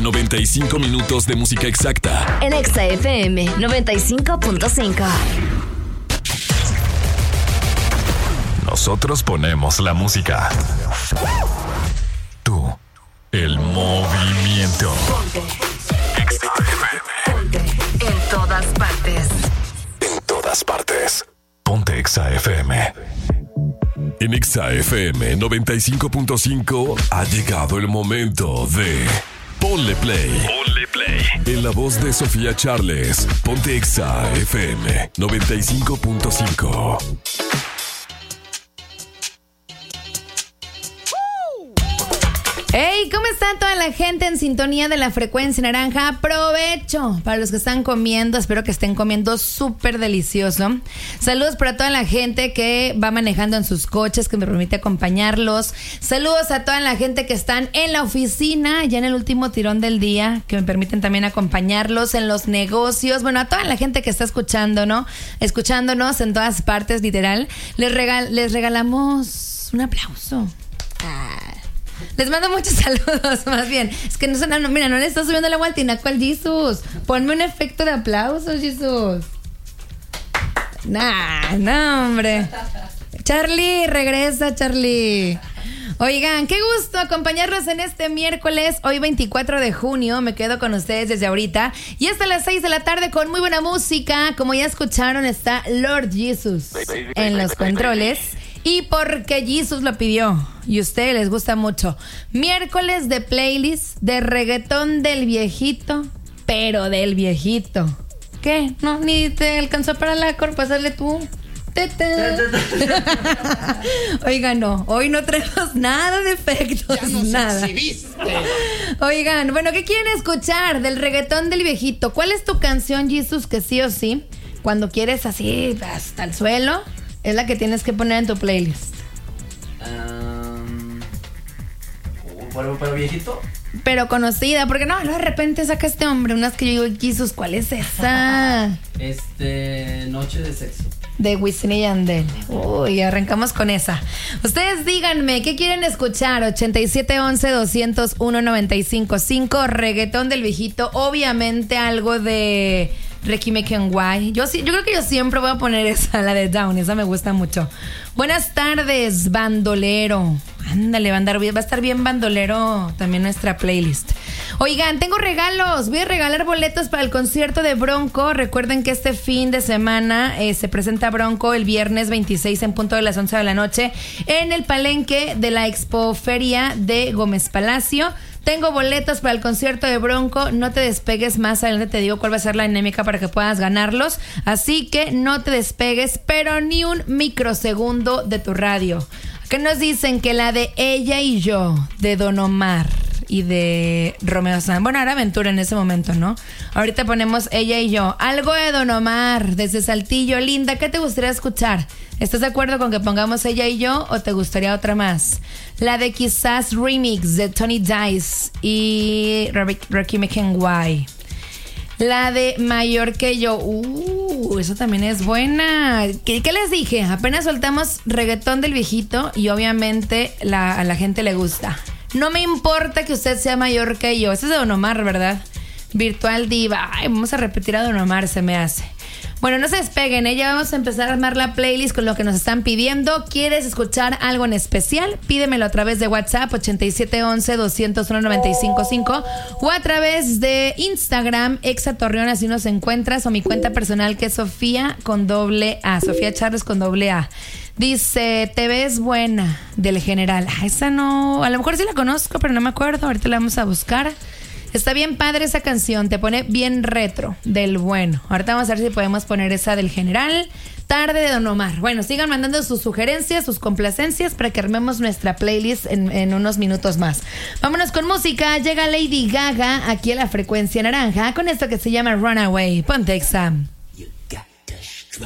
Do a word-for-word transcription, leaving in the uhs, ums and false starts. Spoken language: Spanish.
noventa y cinco minutos de música exacta. En Exa F M noventa y cinco punto cinco. Nosotros ponemos la música. Tú, el movimiento. Ponte. Exa F M. Ponte. En todas partes. En todas partes. Ponte Exa F M. En Exa F M noventa y cinco punto cinco ha llegado el momento de Ponle Play. Ponle Play. En la voz de Sofía Charles, ponte Exa F M noventa y cinco punto cinco. Hey, ¿cómo está toda la gente en sintonía de la frecuencia naranja? Aprovecho para los que están comiendo, espero que estén comiendo súper delicioso. Saludos para toda la gente que va manejando en sus coches, que me permite acompañarlos. Saludos a toda la gente que están en la oficina, ya en el último tirón del día, que me permiten también acompañarlos en los negocios. Bueno, a toda la gente que está escuchando, ¿no? Escuchándonos en todas partes, literal. Les, regal- les regalamos un aplauso. Ah. Les mando muchos saludos, más bien. Es que no suena, no, mira, no le está subiendo la agua al tinaco al Jesus. Ponme un efecto de aplausos, Jesus. Nah, no, hombre. Charlie, regresa, Charlie. Oigan, qué gusto acompañarlos en este miércoles, hoy veinticuatro de junio. Me quedo con ustedes desde ahorita y hasta las seis de la tarde con muy buena música. Como ya escucharon, está Lord Jesus en los controles. Y porque Jesus lo pidió y a ustedes les gusta mucho, miércoles de playlist de reggaetón del viejito, pero del viejito. ¿Qué? No, ni te alcanzó para la cor, pasarle tú. Oigan, no, hoy no traemos nada de efectos, ya nos nada. Exhibiste. Oigan, bueno, ¿qué quieren escuchar del reggaetón del viejito? ¿Cuál es tu canción, Jesus, que sí o sí, cuando quieres así hasta el suelo, es la que tienes que poner en tu playlist? Um, ¿para, ¿Para viejito? Pero conocida, porque no, de repente saca este hombre unas que yo digo, Jesus, ¿cuál es esa? Este, Noche de Sexo. De Wisin y Yandel. Uy, arrancamos con esa. Ustedes díganme, ¿qué quieren escuchar? ochenta y siete once doscientos uno noventa y cinco cinco, reggaetón del viejito, obviamente algo de Requiem Guay. Yo sí, yo creo que yo siempre voy a poner esa, la de Down, esa me gusta mucho. Buenas tardes, bandolero. Ándale, va a, andar, va a estar bien bandolero también nuestra playlist. Oigan, tengo regalos. Voy a regalar boletos para el concierto de Bronco. Recuerden que este fin de semana eh, se presenta Bronco el viernes veintiséis en punto de las once de la noche en el palenque de la Expoferia de Gómez Palacio. Tengo boletos para el concierto de Bronco. No te despegues, más adelante te digo cuál va a ser la dinámica para que puedas ganarlos. Así que no te despegues, pero ni un microsegundo de tu radio. ¿Qué nos dicen? Que la de Ella y Yo, de Don Omar y de Romeo Santos. Bueno, era Aventura en ese momento, ¿no? Ahorita ponemos Ella y Yo. Algo de Don Omar, desde Saltillo. Linda, ¿qué te gustaría escuchar? ¿Estás de acuerdo con que pongamos Ella y Yo o te gustaría otra más? La de Quizás Remix de Tony Dice y Rakim Kenway. La de Mayor que Yo. Uh, eso también es buena. ¿Qué, qué les dije? Apenas soltamos reggaetón del viejito y obviamente la, a la gente le gusta. No me importa que usted sea mayor que yo. Ese es de Don Omar, ¿verdad? Virtual Diva. Ay, vamos a repetir a Don Omar, se me hace. Bueno, no se despeguen, ¿eh? Ya vamos a empezar a armar la playlist con lo que nos están pidiendo. ¿Quieres escuchar algo en especial? Pídemelo a través de WhatsApp ochenta y siete once doscientos uno noventa y cinco cinco o a través de Instagram, Exa Torreón, así nos encuentras, o mi cuenta personal que es Sofía con doble A, Sofía Charles con doble A. Dice, te ves buena, del General. Ah, esa no, a lo mejor sí la conozco, pero no me acuerdo, ahorita la vamos a buscar. Está bien padre esa canción, te pone bien retro, del bueno. Ahorita vamos a ver si podemos poner esa del General. Tarde de Don Omar. Bueno, sigan mandando sus sugerencias, sus complacencias para que armemos nuestra playlist en, en unos minutos más. Vámonos con música. Llega Lady Gaga aquí a la frecuencia naranja con esto que se llama Runaway. Ponte Exa.